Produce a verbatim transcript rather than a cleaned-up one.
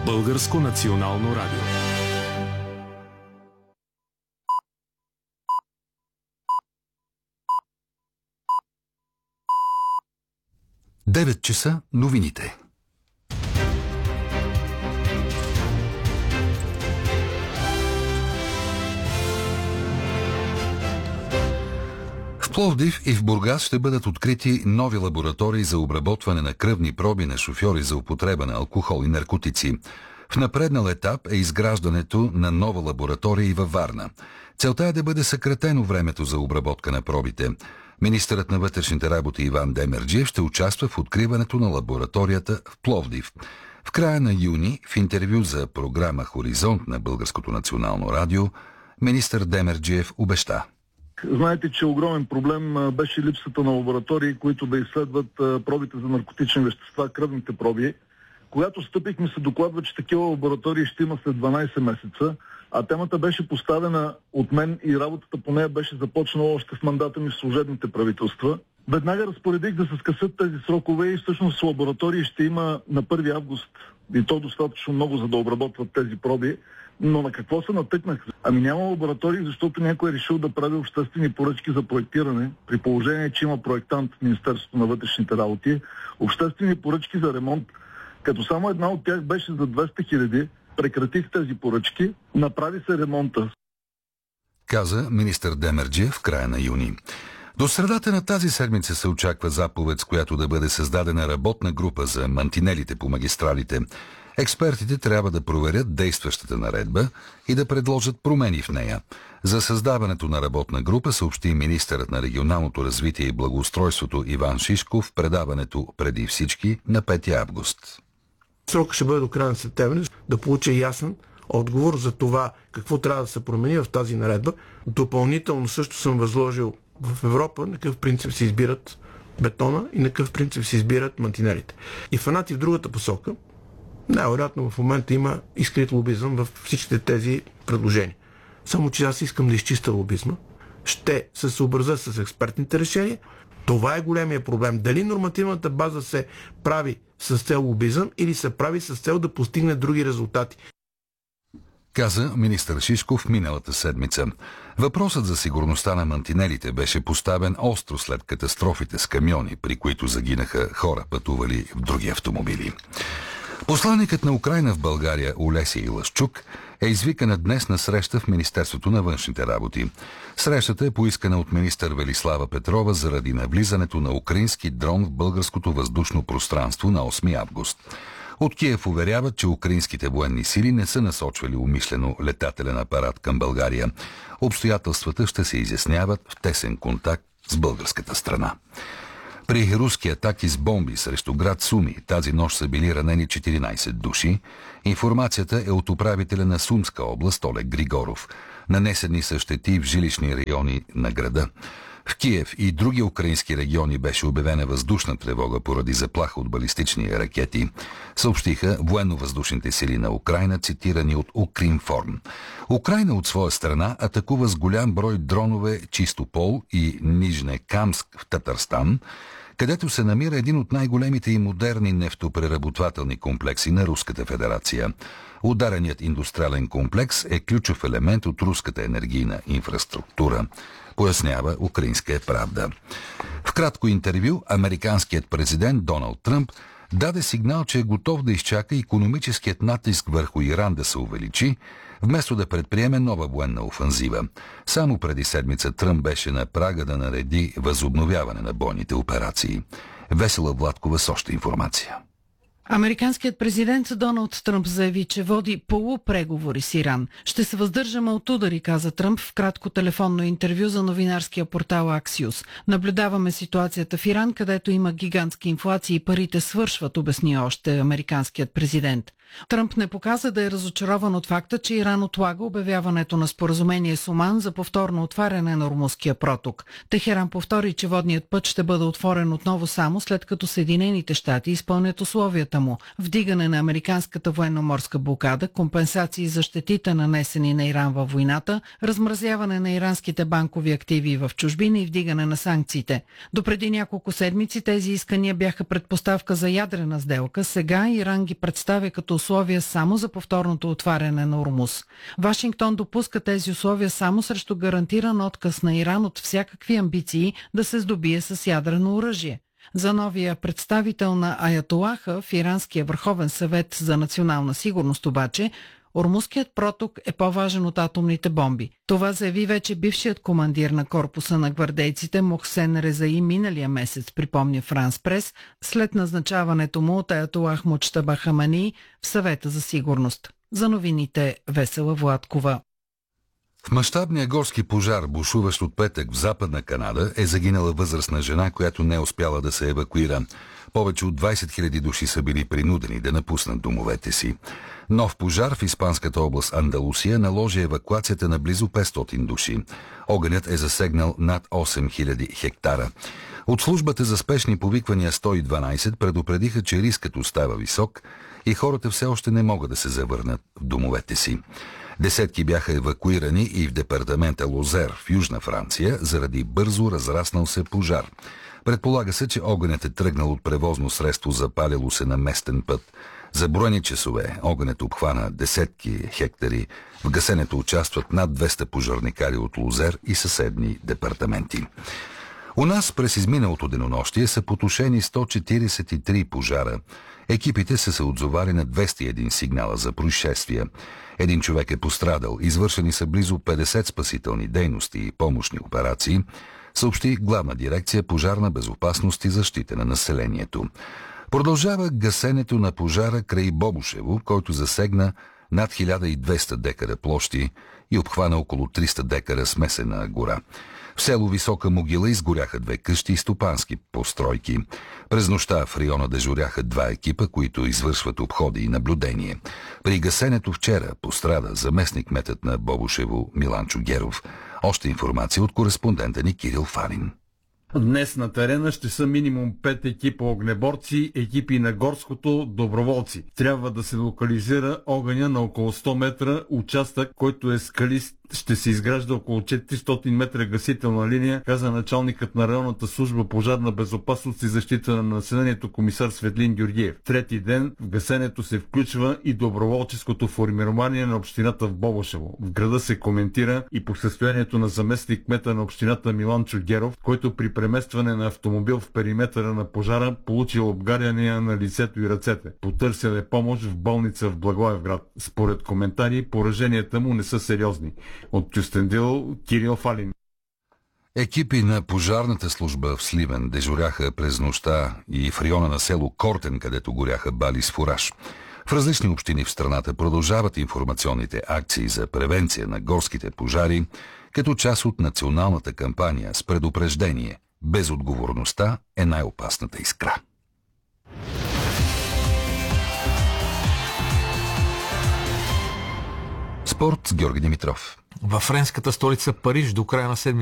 Българско национално радио. девет часа новините. В Пловдив и в Бургас ще бъдат открити нови лаборатории за обработване на кръвни проби на шофьори за употреба на алкохол и наркотици. В напреднал етап е изграждането на нова лаборатория и във Варна. Целта е да бъде съкратено времето за обработка на пробите. Министърът на вътрешните работи Иван Демерджиев ще участва в откриването на лабораторията в Пловдив. В края на юни, в интервю за програма Хоризонт на Българското национално радио, министър Демерджиев обеща. Знаете, че огромен проблем беше липсата на лаборатории, които да изследват пробите за наркотични вещества, кръвните проби. Когато стъпихме, се докладва, че такива лаборатории ще има след дванайсет месеца, а темата беше поставена от мен и работата по нея беше започнала още в мандата ми в служебните правителства. Веднага разпоредих да се скъсят тези срокове и всъщност лаборатории ще има на първи август, и то достатъчно много, за да обработват тези проби. Но на какво се натъкнах? Ами няма лаборатории, защото някой е решил да прави обществени поръчки за проектиране, при положение, че има проектант в Министерството на вътрешните работи, обществени поръчки за ремонт, като само една от тях беше за двеста хиляди. Прекратих тези поръчки, направи се ремонта. Каза министър Демерджиев в края на юни. До средата на тази седмица се очаква заповед, с която да бъде създадена работна група за мантинелите по магистралите. Експертите трябва да проверят действащата наредба и да предложат промени в нея. За създаването на работна група съобщи министърът на регионалното развитие и благоустройството Иван Шишков в предаването "Преди всички" на пети август. Срокът ще бъде до края на септември, да получа ясен отговор за това какво трябва да се промени в тази наредба. Допълнително също съм възложил в Европа на какъв принцип се избират бетона и на какъв принцип се избират мантинелите. И в едната и в другата посока, най-вероятно в момента има изкрит лобизъм в всичките тези предложения. Само че аз искам да изчистя лобизма. Ще се съобразя с експертните решения. Това е големия проблем. Дали нормативната база се прави с цел лобизъм или се прави с цел да постигне други резултати. Каза министър Шишков миналата седмица. Въпросът за сигурността на мантинелите беше поставен остро след катастрофите с камиони, при които загинаха хора, пътували в други автомобили. Посланикът на Украйна в България Олесий Илашчук е извикана днес на среща в Министерството на външните работи. Срещата е поискана от министър Велислава Петрова заради навлизането на украински дрон в българското въздушно пространство на осми август. От Киев уверяват, че украинските военни сили не са насочвали умишлено летателен апарат към България. Обстоятелствата ще се изясняват в тесен контакт с българската страна. При руски атаки с бомби срещу град Суми тази нощ са били ранени четиринайсет души. Информацията е от управителя на Сумска област Олег Григоров. Нанесени са щети в жилищни райони на града. В Киев и други украински региони беше обявена въздушна тревога поради заплаха от балистични ракети, съобщиха военно-въздушните сили на Украйна, цитирани от Укринформ. Украйна от своя страна атакува с голям брой дронове Чистопол и Нижнекамск в Татарстан, където се намира един от най-големите и модерни нефтопреработвателни комплекси на Руската федерация. Удареният индустриален комплекс е ключов елемент от руската енергийна инфраструктура, пояснява Украинска правда. В кратко интервю американският президент Доналд Тръмп даде сигнал, че е готов да изчака икономическият натиск върху Иран да се увеличи, вместо да предприеме нова военна офанзива. Само преди седмица Тръмп беше на прага да нареди възобновяване на бойните операции. Весела Владкова с още информация. Американският президент Доналд Тръмп заяви, че води полупреговори с Иран. Ще се въздържаме от удари, каза Тръмп в кратко телефонно интервю за новинарския портал Axios. Наблюдаваме ситуацията в Иран, където има гигантски инфлации и парите свършват, обясни още американският президент. Тръмп не показа да е разочарован от факта, че Иран отлага обявяването на споразумение с Оман за повторно отваряне на Ормузския проток. Техеран повтори, че водният път ще бъде отворен отново само след като Съединените щати изпълнят условията му. Вдигане на американската военноморска блокада, компенсации за щетите нанесени на Иран във войната, размразяване на иранските банкови активи в чужбина и вдигане на санкциите. Допреди няколко седмици тези искания бяха предпоставка за ядрена сделка. Сега Иран ги представя като условия само за повторното отваряне на Ормуз. Вашингтон допуска тези условия само срещу гарантиран отказ на Иран от всякакви амбиции да се здобие с ядрено оръжие. За новия представител на Аятолаха в Иранския върховен съвет за национална сигурност обаче, Ормузският проток е по-важен от атомните бомби. Това заяви вече бившият командир на корпуса на гвардейците Мохсен Резаи миналия месец, припомня Франс Прес, след назначаването му от Аятолах Муджтаба Хамани в съвета за сигурност. За новините Весела Владкова. В мащабния горски пожар, бушуващ от петък в Западна Канада, е загинала възрастна жена, която не е успяла да се евакуира. Повече от двайсет хиляди души са били принудени да напуснат домовете си. Нов пожар в испанската област Андалусия наложи евакуацията на близо петстотин души. Огънят е засегнал над осем хиляди хектара. От службата за спешни повиквания сто и дванайсет предупредиха, че рискът остава висок и хората все още не могат да се завърнат в домовете си. Десетки бяха евакуирани и в департамента Лозер в Южна Франция заради бързо разраснал се пожар. Предполага се, че огънят е тръгнал от превозно средство, запалило се на местен път. За броени часове огънят обхвана десетки хектари. В гасенето участват над двеста пожарникари от Лозер и съседни департаменти. У нас през изминалото денонощие са потушени сто четирийсет и три пожара. Екипите са се отзовали на двеста и един сигнала за происшествия. Един човек е пострадал. Извършени са близо петдесет спасителни дейности и помощни операции, съобщи Главна дирекция пожарна безопасност и защита на населението. Продължава гасенето на пожара край Бобошево, който засегна над хиляда и двеста декара площи и обхвана около триста декара смесена гора. В село Висока могила изгоряха две къщи и стопански постройки. През нощта в района дежуряха два екипа, които извършват обходи и наблюдение. При гасенето вчера пострада заместник-кметът на Бобошево Миланчо Геров. Още информация от кореспондента ни Кирил Фарин. Днес на терена ще са минимум пет екипа огнеборци, екипи на горското, доброволци. Трябва да се локализира огъня на около сто метра участък, който е скалист. Ще се изгражда около четиристотин метра гасителна линия, каза началникът на районната служба пожарна безопасност и защита на населението комисар Светлин Георгиев. Трети ден в гасенето се включва и доброволческото формирование на общината в Бобошево. В града се коментира и по състоянието на заместник кмета на общината Миланчо Геров, който при преместване на автомобил в периметъра на пожара получил обгаряния на лицето и ръцете. Потърсил е помощ в болница в Благоевград. Според коментари, пораженията му не са сериозни. От Кюстендил, Кирил Фалин. Екипи на пожарната служба в Сливен дежуряха през нощта и в района на село Кортен, където горяха бали с фураж. В различни общини в страната продължават информационните акции за превенция на горските пожари, като част от националната кампания с предупреждение «Безотговорността е най-опасната искра». Спорт с Георги Димитров. Във френската столица Париж до края на седмицата